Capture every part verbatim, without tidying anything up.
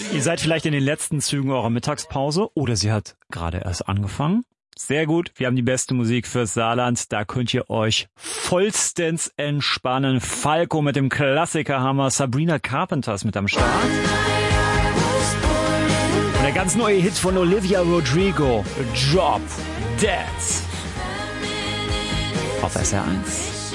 Ihr seid vielleicht in den letzten Zügen eurer Mittagspause oder sie hat gerade erst angefangen. Sehr gut, wir haben die beste Musik fürs Saarland. Da könnt ihr euch vollstens entspannen. Falco mit dem Klassikerhammer, Sabrina Carpenter ist mit am Start. Und der ganz neue Hit von Olivia Rodrigo, Drop Dead. Auf S R eins.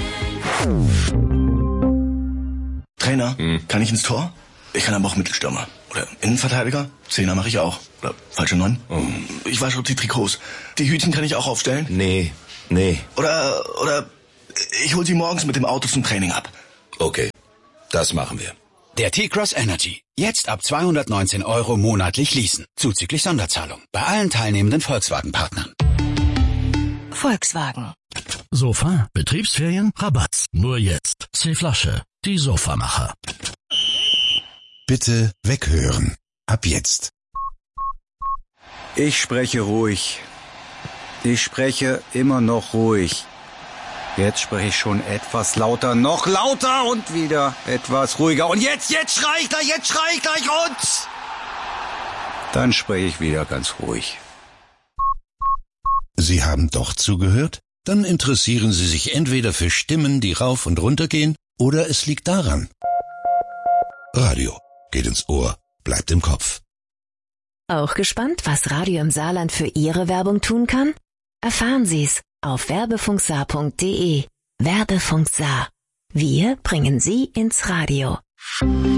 Trainer, hm. kann ich ins Tor? Ich kann aber auch Mittelstürmer. Oder Innenverteidiger? Zehner mache ich auch. Oder falsche Neun? Oh. Ich wasche auch die Trikots. Die Hütchen kann ich auch aufstellen? Nee, nee. Oder, oder ich hol sie morgens mit dem Auto zum Training ab. Okay, das machen wir. Der T-Cross Energy. Jetzt ab zweihundertneunzehn Euro monatlich leasen. Zuzüglich Sonderzahlung. Bei allen teilnehmenden Volkswagen-Partnern. Volkswagen. Sofa, Betriebsferien, Rabatt. Nur jetzt. C-Flasche, die Sofamacher. Bitte weghören. Ab jetzt. Ich spreche ruhig. Ich spreche immer noch ruhig. Jetzt spreche ich schon etwas lauter, noch lauter und wieder etwas ruhiger. Und jetzt, jetzt schrei ich gleich, jetzt schrei ich gleich und... Dann spreche ich wieder ganz ruhig. Sie haben doch zugehört? Dann interessieren Sie sich entweder für Stimmen, die rauf und runter gehen, oder es liegt daran. Radio geht ins Ohr, bleibt im Kopf. Auch gespannt, was Radio im Saarland für Ihre Werbung tun kann? Erfahren Sie's auf werbefunksaar punkt de. Werbefunk Saar. Wir bringen Sie ins Radio.